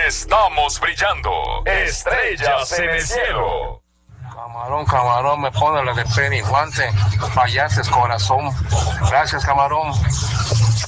estamos brillando. Estrellas en el cielo. Camarón, camarón, me pone la de Penny Guante, payases corazón. Gracias, camarón.